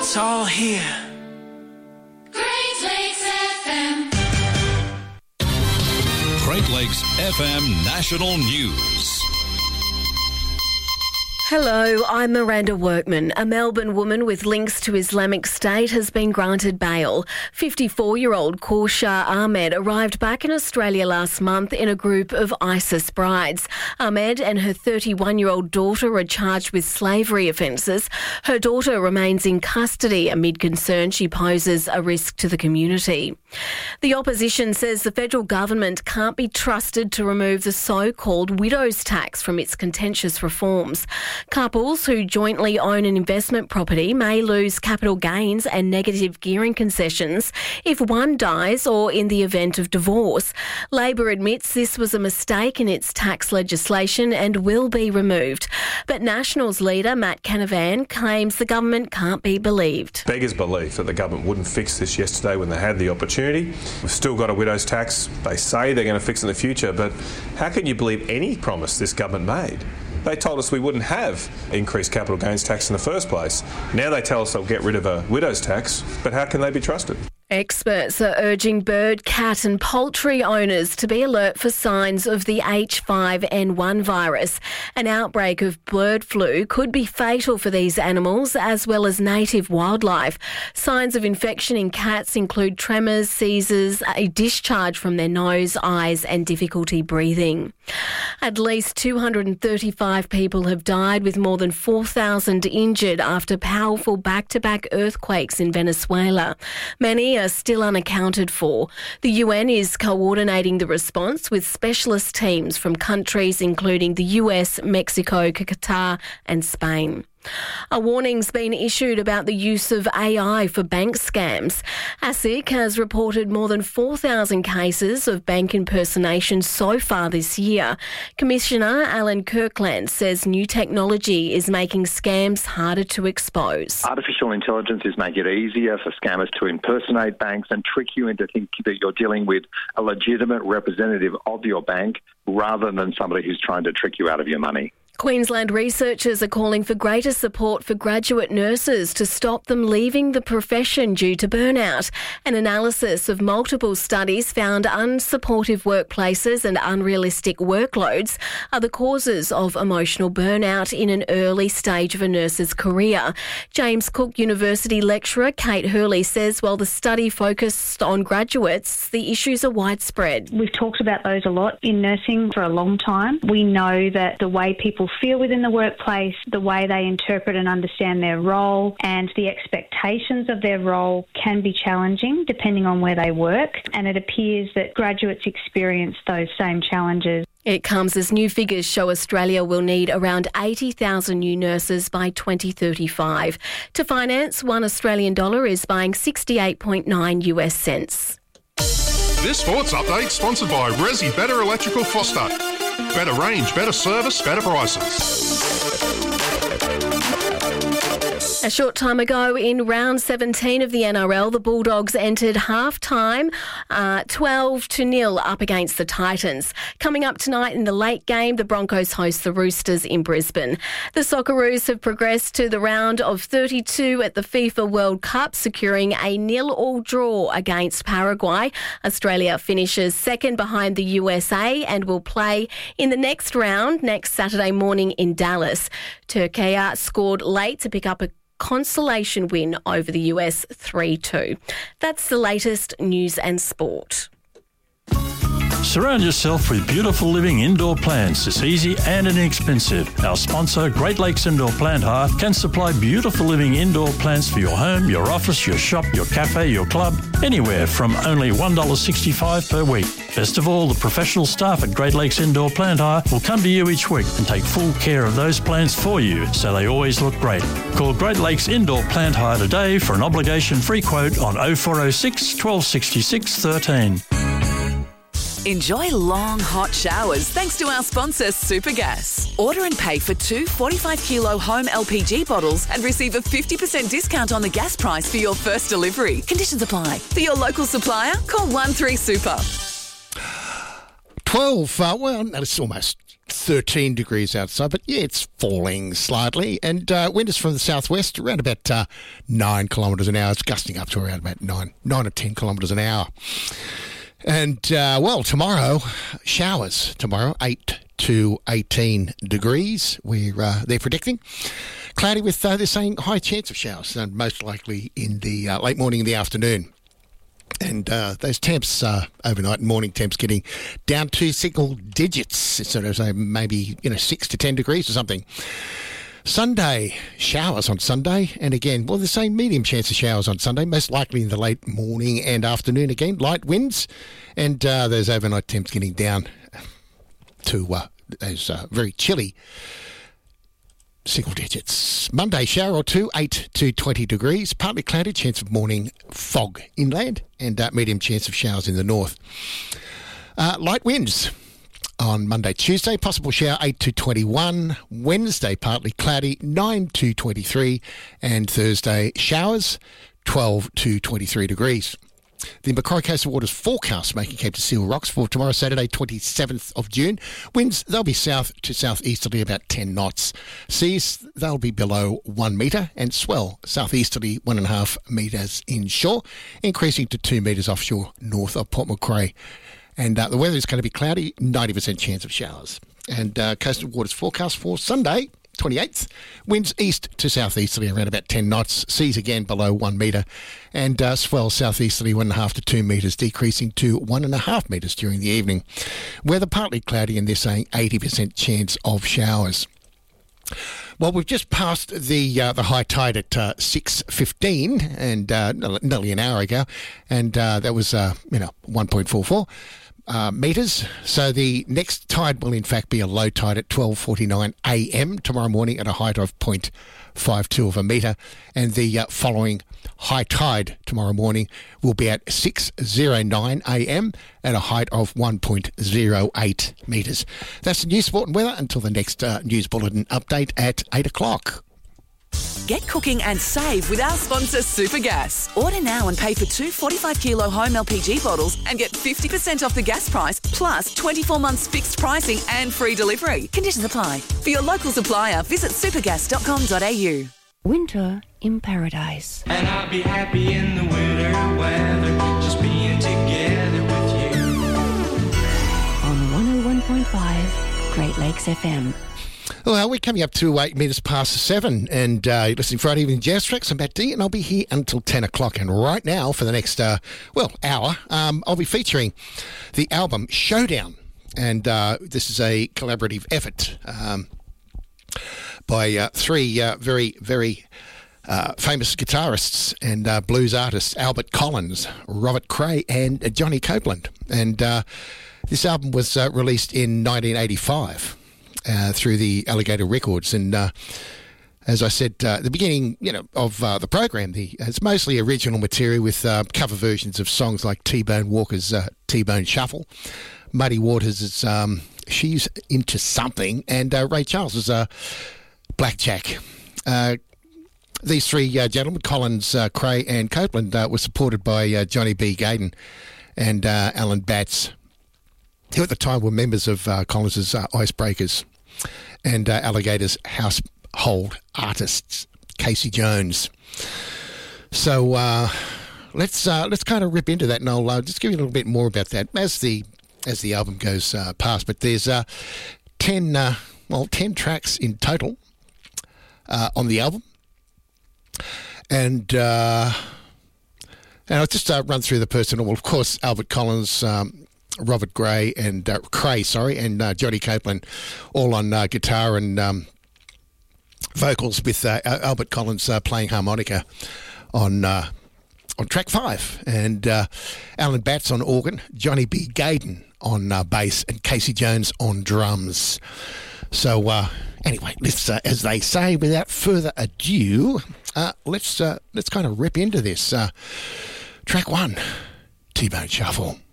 It's all here. Great Lakes FM. Great Lakes FM National News. Hello, I'm Miranda Workman. A Melbourne woman with links to Islamic State has been granted bail. 54-year-old Kaushar Ahmed arrived back in Australia last month in a group of ISIS brides. Ahmed and her 31-year-old daughter are charged with slavery offences. Her daughter remains in custody amid concern she poses a risk to the community. The opposition says the federal government can't be trusted to remove the so-called widow's tax from its contentious reforms. Couples who jointly own an investment property may lose capital gains and negative gearing concessions if one dies or in the event of divorce. Labor admits this was a mistake in its tax legislation and will be removed. But Nationals leader Matt Canavan claims the government can't be believed. Beggars belief that the government wouldn't fix this yesterday when they had the opportunity. We've still got a widow's tax. They say they're going to fix it in the future, but how can you believe any promise this government made? They told us we wouldn't have increased capital gains tax in the first place. Now they tell us they'll get rid of a widow's tax, but how can they be trusted? Experts are urging bird, cat and poultry owners to be alert for signs of the H5N1 virus. An outbreak of bird flu could be fatal for these animals as well as native wildlife. Signs of infection in cats include tremors, seizures, a discharge from their nose, eyes and difficulty breathing. At least 235 people have died with more than 4,000 injured after powerful back-to-back earthquakes in Venezuela. Many are still unaccounted for. The UN is coordinating the response with specialist teams from countries including the US, Mexico, Qatar and Spain. A warning's been issued about the use of AI for bank scams. ASIC has reported more than 4,000 cases of bank impersonation so far this year. Commissioner Alan Kirkland says new technology is making scams harder to expose. Artificial intelligence is making it easier for scammers to impersonate banks and trick you into thinking that you're dealing with a legitimate representative of your bank rather than somebody who's trying to trick you out of your money. Queensland researchers are calling for greater support for graduate nurses to stop them leaving the profession due to burnout. An analysis of multiple studies found unsupportive workplaces and unrealistic workloads are the causes of emotional burnout in an early stage of a nurse's career. James Cook University lecturer Kate Hurley says while the study focused on graduates, the issues are widespread. We've talked about those a lot in nursing for a long time. We know that the way people feel within the workplace, the way they interpret and understand their role and the expectations of their role can be challenging depending on where they work, and it appears that graduates experience those same challenges. It comes as new figures show Australia will need around 80,000 new nurses by 2035. To finance, $1 Australian is buying 68.9 US cents. This sports update sponsored by Resi Better Electrical Foster. Better range, better service, better prices. A short time ago in round 17 of the NRL, the Bulldogs entered half-time 12-0 up against the Titans. Coming up tonight in the late game, the Broncos host the Roosters in Brisbane. The Socceroos have progressed to the round of 32 at the FIFA World Cup, securing a 0-0 draw against Paraguay. Australia finishes second behind the USA and will play in the next round next Saturday morning in Dallas. Turkey scored late to pick up a consolation win over the US 3-2. That's the latest news and sport. Surround yourself with beautiful living indoor plants. It's easy and inexpensive. Our sponsor, Great Lakes Indoor Plant Hire, can supply beautiful living indoor plants for your home, your office, your shop, your cafe, your club, anywhere from only $1.65 per week. Best of all, the professional staff at Great Lakes Indoor Plant Hire will come to you each week and take full care of those plants for you so they always look great. Call Great Lakes Indoor Plant Hire today for an obligation-free quote on 0406 1266 13. Enjoy long, hot showers thanks to our sponsor, Supergas. Order and pay for 2 45-kilo home LPG bottles and receive a 50% discount on the gas price for your first delivery. Conditions apply. For your local supplier, call 13-SUPER. 12, well, no, it's almost 13 degrees outside, but yeah, it's falling slightly. And wind is from the southwest, around about 9 kilometres an hour. It's gusting up to around about 9 or 10 kilometres an hour. And, tomorrow, showers. Tomorrow, 8 to 18 degrees, they're predicting. Cloudy with, they're saying, high chance of showers, and most likely in the late morning and the afternoon. And those temps overnight and morning temps getting down to single digits, sort of say maybe 6 to 10 degrees or something. Sunday, showers on Sunday, and again, the same medium chance of showers on Sunday, most likely in the late morning and afternoon again, light winds, and those overnight temps getting down to those very chilly single digits. Monday, shower or two, 8 to 20 degrees, partly cloudy, chance of morning fog inland, and medium chance of showers in the north. Light winds. On Monday, Tuesday, possible shower 8 to 21. Wednesday, partly cloudy 9 to 23. And Thursday, showers 12 to 23 degrees. The Macquarie Coastal Waters forecast making Cape to Seal Rocks for tomorrow, Saturday, 27th of June. Winds, they'll be south to southeasterly about 10 knots. Seas, they'll be below 1 metre, and swell southeasterly 1.5 metres inshore, increasing to 2 metres offshore north of Port Macquarie. And the weather is going to be cloudy, 90% chance of showers. And Coastal Waters forecast for Sunday, 28th, winds east to southeasterly around about 10 knots, seas again below 1 metre, and swell southeasterly 1.5 to 2 metres, decreasing to 1.5 metres during the evening. Weather partly cloudy, and they're saying 80% chance of showers. Well, we've just passed the high tide at 6:15, and nearly an hour ago, and that was 1.44 metres. So the next tide will in fact be a low tide at 12:49 a.m. tomorrow morning at a height of 0.52 of a metre, and the following high tide tomorrow morning will be at 6:09 a.m. at a height of 1.08 metres. That's the news, sport and weather until the next news bulletin update at 8 o'clock. Get cooking and save with our sponsor Supergas. Order now and pay for 2 45-kilo home LPG bottles and get 50% off the gas price, plus 24 months fixed pricing and free delivery. Conditions apply. For your local supplier, visit supergas.com.au. Winter in paradise. And I'll be happy in the winter weather, just being together with you. On 101.5 Great Lakes FM. Well, we're coming up to 8 minutes past 7, and you're listening to Friday Evening Jazz Tracks. I'm Matt D, and I'll be here until 10 o'clock. And right now, for the next, hour, I'll be featuring the album Showdown. And this is a collaborative effort by three very, very famous guitarists and blues artists, Albert Collins, Robert Cray, and Johnny Copeland. And this album was released in 1985. Through the Alligator Records, and as I said at the beginning, of the program, it's mostly original material with cover versions of songs like T-Bone Walker's T-Bone Shuffle, Muddy Waters' She's Into Something, and Ray Charles' Blackjack. These three gentlemen, Collins, Cray, and Copeland, were supported by Johnny B. Gaden and Alan Batts, who at the time were members of Collins' Icebreakers, and Alligator's household artists, Casey Jones. So let's kind of rip into that, and I'll just give you a little bit more about that as the album goes past. But there's 10 tracks in total on the album, and I'll just run through the personal. Well, of course, Albert Collins, Robert Cray and Johnny Copeland, all on guitar and vocals, with Albert Collins playing harmonica on track 5, and Alan Batts on organ, Johnny B. Gaden on bass, and Casey Jones on drums. So anyway, let's, as they say, without further ado, let's kind of rip into this. Track 1, T-Bone Shuffle.